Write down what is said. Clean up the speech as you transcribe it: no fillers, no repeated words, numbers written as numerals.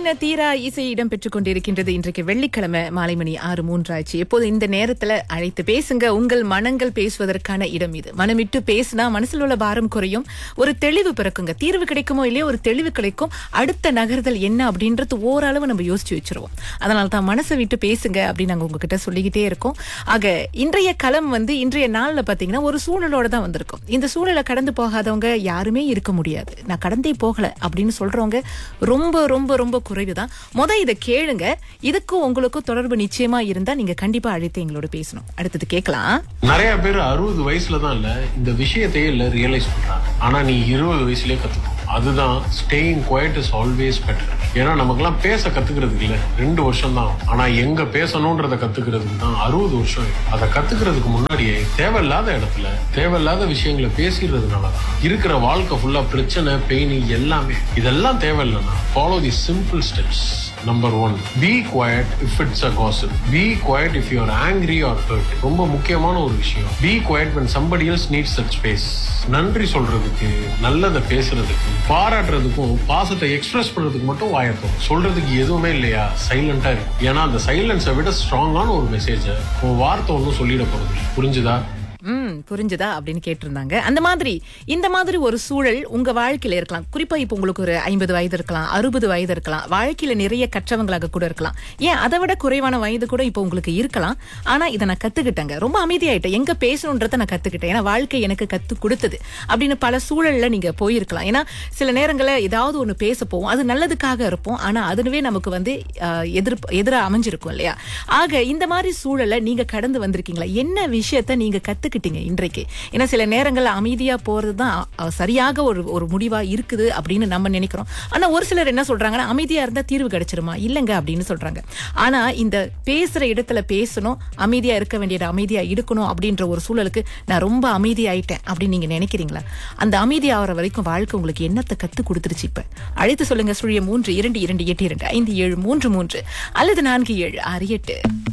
சுழியின் தீரா இசை இடம் பெற்றுக் கொண்டிருக்கின்றது. இன்றைக்கு வெள்ளிக்கிழமை மாலை மணி 6:03 ஆச்சு. எப்போது இந்த நேரத்துல அழைத்து பேசுங்க. உங்கள் மனங்கள் பேசுவதற்கான இடம் இது. மனமிட்டு பேசினா மனசில் உள்ள பாரம் குறையும், ஒரு தெளிவு பிறக்குங்க. தீர்வு கிடைக்குமோ இல்லையோ ஒரு தெளிவு கிடைக்கும். அடுத்த நகர்தல் என்ன அப்படின்றது ஓரளவு நம்ம யோசிச்சு வச்சிருவோம். அதனால தான் மனசை விட்டு பேசுங்க அப்படின்னு நாங்க உங்ககிட்ட சொல்லிக்கிட்டே இருக்கோம். ஆக இன்றைய களம் இன்றைய நாள்ல பாத்தீங்கன்னா ஒரு சூழலோட தான் வந்திருக்கும். இந்த சூழலை கடந்து போகாதவங்க யாருமே இருக்க முடியாது. நான் கடந்தே போகல அப்படின்னு சொல்றவங்க ரொம்ப ரொம்ப ரொம்ப குறைவுதான். இதை கேளுங்க. இதுக்கும் உங்களுக்கும் தொடர்பு நிச்சயமா இருந்தா நீங்க கண்டிப்பா அழைத்து எங்களோட பேசணும். அடுத்தது கேட்கலாம். நிறைய பேர் 60 வயசுல தான் இல்ல இந்த விஷயத்தையே இல்ல ரியலைஸ் பண்றாங்க. ஆனா நீ 20 வயசுலயே கத்துக்கணும். அதுதான் staying quite is always better. ஏன்னா நமக்கெல்லாம் பேச கத்துக்கிறதுக்கு இல்ல 2 வருஷம் தான். ஆனா எங்க பேசணும்ன்றத கத்துக்கிறதுக்கு தான் 60 வருஷம். அதை கத்துக்கிறதுக்கு முன்னாடியே தேவையில்லாத இடத்துல தேவையில்லாத விஷயங்களை பேசிடுறதுனாலதான் இருக்கிற வாழ்க்கை ஃபுல்லா பிரச்சனை, பெயின் எல்லாமே. இதெல்லாம் தேவையில்லைன்னா follow the simple steps. Number 1, be quiet if it's a gossip. Be quiet if you are angry or hurt. ரொம்ப முக்கியமான ஒரு விஷயம். Be quiet when somebody else needs that space. நன்றி சொல்றதுக்கு, நல்லதை பேசுறதுக்கு, பாராட்டுறதுக்கும், பாசத்தை எக்ஸ்பிரஸ் பண்றதுக்கு மட்டும் வாயத்தோம். சொல்றதுக்கு எதுவுமே இல்லையா, சைலண்டா இருக்கு. ஏன்னா அந்த சைலன்ஸை விட ஸ்ட்ராங்கான ஒரு மெசேஜை உன் வார்த்தை ஒன்றும் சொல்லிட போறது. புரிஞ்சுதா? புரிஞ்சுதா அப்படின்னு கேட்டிருந்தாங்க. இந்த மாதிரி ஒரு சூழல் உங்க வாழ்க்கையில இருக்கலாம். குறிப்பா இப்ப உங்களுக்கு ஒரு 50 வயது இருக்கலாம், 60 வயது இருக்கலாம். வாழ்க்கையில நிறைய கற்றவங்களாக கூட இருக்கலாம். ஏன் அதை விட குறைவான வயது கூட இப்ப உங்களுக்கு இருக்கலாம். ஆனா இதை நான் கத்துக்கிட்டேங்க, ரொம்ப அமைதியாயிட்டேன், எங்க பேசணுன்றத நான் கத்துக்கிட்டேன், ஏன்னா வாழ்க்கை எனக்கு கத்து கொடுத்தது அப்படின்னு பல சூழல்ல நீங்க போயிருக்கலாம். ஏன்னா சில நேரங்கள்ல ஏதாவது ஒண்ணு பேச போவோம், அது நல்லதுக்காக இருப்போம், ஆனா அதுவே நமக்கு எதிரா அமைஞ்சிருக்கும் இல்லையா. ஆக இந்த மாதிரி சூழலை நீங்க கடந்து வந்திருக்கீங்களா? என்ன விஷயத்த நீங்க கத்துக்கிட்டீங்க இன்றைக்கு? ஏன்னா சில நேரங்கள்ல அமைதியா போறதுதான் சரியாக ஒரு முடிவா இருக்குது அப்படின்னு நம்ம நினைக்கிறோம். ஆனா ஒரு சிலர் என்ன சொல்றாங்கன்னா, அமைதியா இருந்தா தீர்வு கிடைச்சிருமா? இல்லங்க அப்படின்னு சொல்றாங்க. ஆனா இந்த பேசுற இடத்துல பேசணும், அமைதியா இருக்க வேண்டியது அமைதியா இருக்கணும் அப்படின்ற ஒரு சூழலுக்கு நான் ரொம்ப அமைதியாயிட்டேன் அப்படின்னு நீங்க நினைக்கிறீங்களா? அந்த அமைதி ஆகிற வரைக்கும் வாழ்க்கை உங்களுக்கு என்னத்தை கத்து கொடுத்துருச்சு? இப்ப அழைத்து சொல்லுங்க. 03 22 28 2 5 7 3 3 அல்லது 4 7 6 8.